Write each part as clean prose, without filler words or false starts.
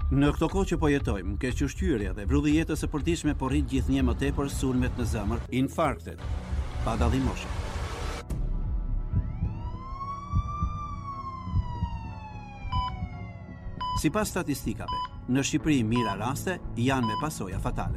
Në këto kohë që po jetojmë, kequshqyrja dhe vrulli jetës së përditshme po rrit gjithnjë më tepër sulmet në zemër, infarktet, pa dallim moshe. Sipas statistikave, në Shqipëri mira raste janë me pasoja fatale.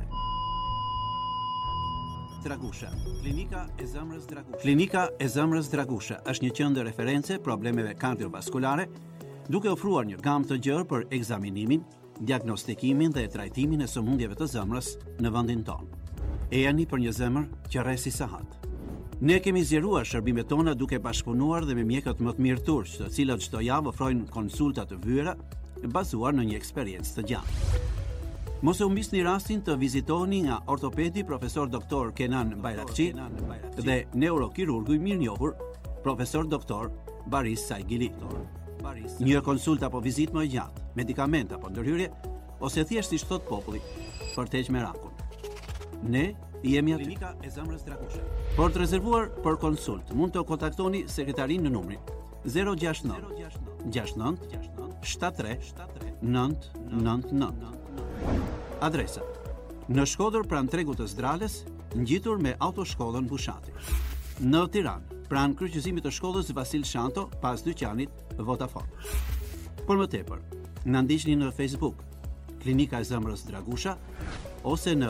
Dragusha, Klinika e zemrës Dragusha është një qendër referencë problemeve kardiovaskulare, duke ofruar një gamë të gjerë për ekzaminimin, diagnostikimin dhe trajtimin e sëmundjeve të zemrës në vendin tonë. Ejani për një zemër që rresi sahat. Ne kemi zgjeruar shërbimet tona duke bashkëpunuar dhe me mjekët më të mirë turq, të cilët çdo javë ofrojnë konsulta të vyera bazuar në një eksperiencë të gjatë. Mos e humbisni rastin të vizitoni nga ortopedi profesor doktor Kenan Bayrakçi dhe neurokirurgu i mirënjohur profesor doktor Baris Saigili. Një konsult apo vizitë më e gjatë, medikament apo ndërhyrje, ose thjesht siç thot populli, për të heqë merakun. Ne jemi aty. Klinika e zemrës Dragusha. Por të rezervuar për konsult, mund të kontaktoni sekretarin në numrin 069 69 73 999. Adresa: në Shkodër pranë tregut të Zdrales, ngjitur me autoshkollën Bushati. Në Tiranë, pranë kryqëzimit të shkollës Vasil Shanto, pas dyqanit Vodafone. Për më tepër, na ndiqni në Facebook, Klinika e zemrës Dragusha, ose në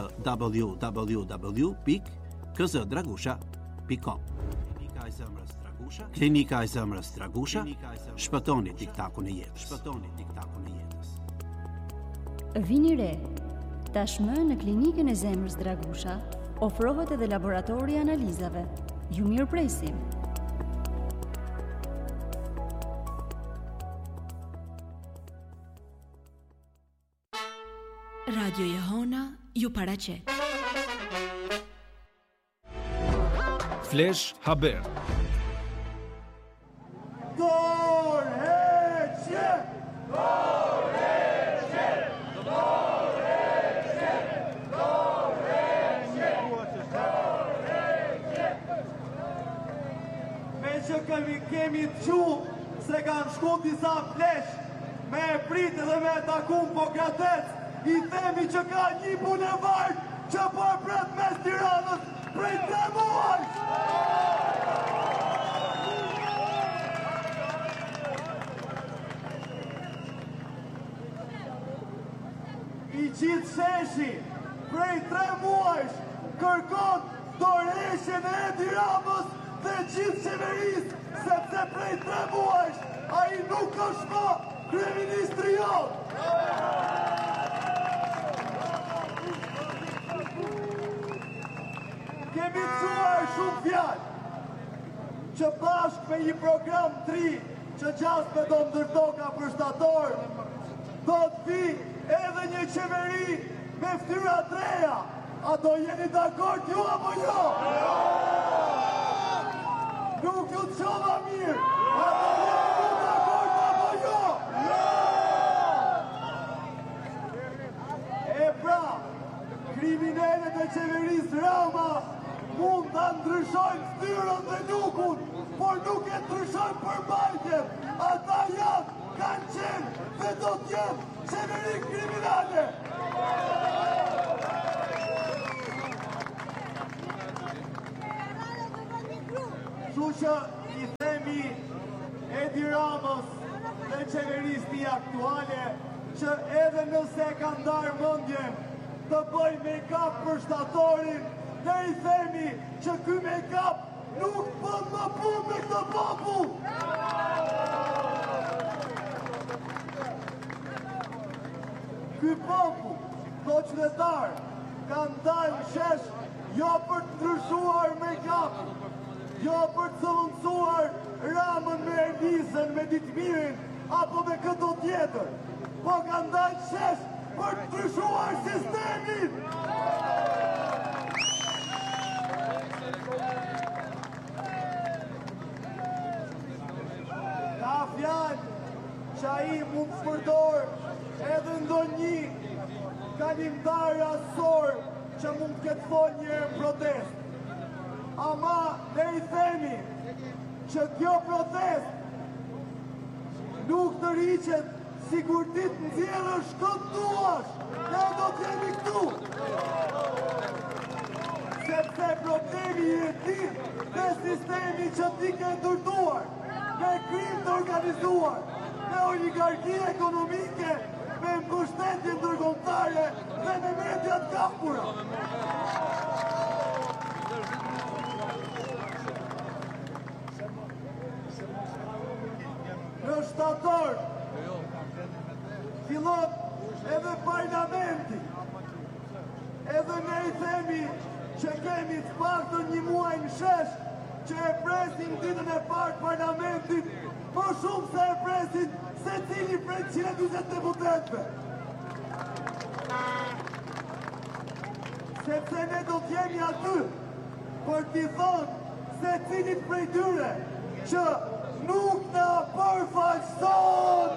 www.kzdragusha.com. Klinika e zemrës Dragusha, shpëtoni tiktakun e jetës. Vini re, tashmë në Klinikën e zemrës Dragusha ofrohet edhe laboratori i analizave. Ju mirëpresim. Radio Jehona ju paraqet. Flash Haber. Kemi të qu se kanë shku disa flesh me e pritë dhe me e takun po kratec, i themi që ka një bulevard që po e pret mes Tiranës prej 3 muaj. I qitë sheshi prej 3 muaj kërkon dorëshjen e Edi Ramës dhe gjithë qeverisë, sepse prej 3 muaj a i nuk është më kryeministri jonë. Kemi të quar shumë fjallë që bashkë me një program 3 që gjasme do ndërtoka për shtator, do të vi edhe një qeveri me ftyra të reja. A do jeni dakord ju apo jo? Nuk ju të qova mirë, a do jeni ju dakord apo jo? E pra, kriminalet e qeverisë Rama mund të ndryshojnë ftyrën dhe lukun, por nuk e ndryshojnë përmbajtjen. Ata janë, kanë qenë dhe do t'jenë qeveri kriminale. Kështu që i themi Edi Ramës dhe qeverisë tij aktuale që edhe nëse ka ndarë mendjen të bëj make-up për shtatorin, ne i themi që ky make-up nuk bën më punë me këtë popull. Ky popull, këto qytetar, kanë dalë shesh jo për të ndryshuar make-up, jo për të zëvendësuar Ramën me Elizën, me Ditmirin, apo me këto tjetër, po kanë dalë shesh për të ndryshuar sistemin. Ka fjalë që ai mund të përdor edhe ndonjë kalimtar rasor që mund të ketë thonë një protest. Ama ne i themi që kjo protest nuk të rriqet si kur ti të nxjerrësh këtë duash, ne do të jemi këtu. Sepse problemi i ti dhe sistemi që ti ke ndërtuar, me krim të organizuar, me oligarki ekonomike, me mbështetje ndërkombëtare dhe me media të kapura. Në shtator fillon edhe parlamenti. Edhe ne i themi që kemi të paktën një muaj në shesh që e presim ditën e parë parlamentit më shumë se e presin secili prej 120 deputetëve. Sepse ne do t'jemi aty për t'i thonë secilit prej tyre që nuk na përfaqëson